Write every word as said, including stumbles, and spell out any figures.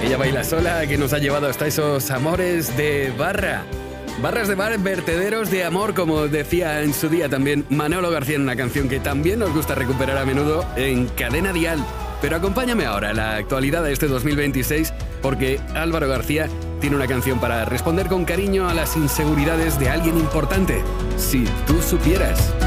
Ella baila sola, que nos ha llevado hasta esos amores de barra. Barras de bar, vertederos de amor, como decía en su día también Manolo García en una canción que también nos gusta recuperar a menudo en Cadena Dial. Pero acompáñame ahora a la actualidad de este dos mil veintiséis, porque Álvaro García tiene una canción para responder con cariño a las inseguridades de alguien importante. Si tú supieras.